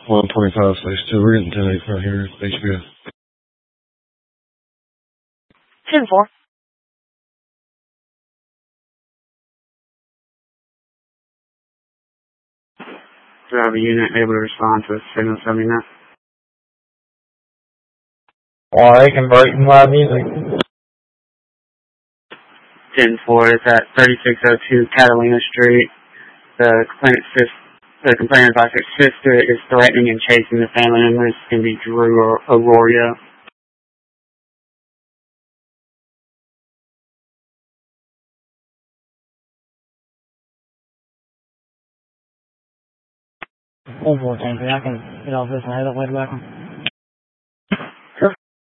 125 stage 2. We're getting 10-8 right here at HBS. 10-4. Do I have a unit able to respond to a signal 79? Well, they can break in live music. 10-4 is at 3602 Catalina Street. The complainant advisor's sister is threatening and chasing the family members. It's going to be Drew Aurora. I can get off this and head up way back. Sure.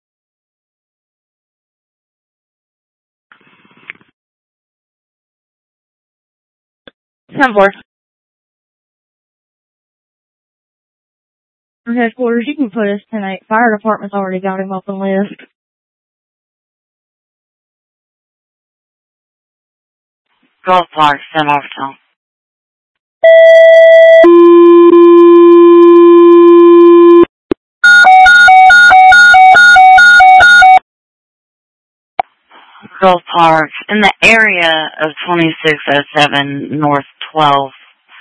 Headquarters, you can put us 10-8. Fire department's already got him up on list. Gulf Park, 10 overtime. Gulf Park, in the area of 2607 North 12th,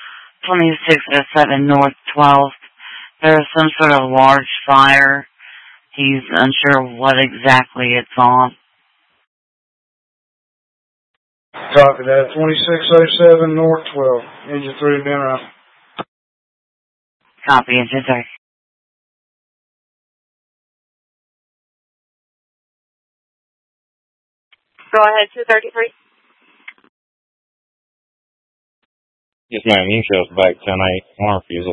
2607 North 12th, there is some sort of large fire. He's unsure what exactly it's on. Copy that. 2607 North 12. Engine 3 been around. Copy, Engine 3. Go ahead, 233. Yes, ma'am. You can show us back 10-8. On refusal.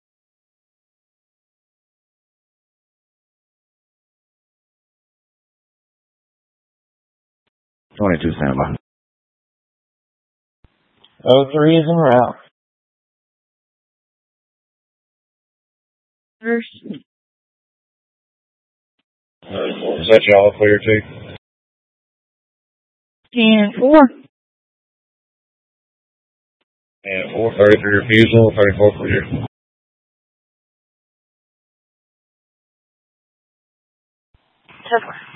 $22 standby. 03 is en route. Is that y'all clear too? 10-4. And 433 refusal, 34 clear. 10-4.